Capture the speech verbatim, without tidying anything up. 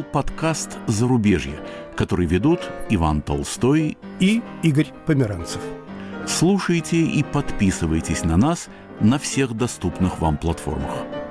канал «Подкаст Зарубежье», который ведут Иван Толстой и Игорь Померанцев. Слушайте и подписывайтесь на нас на всех доступных вам платформах.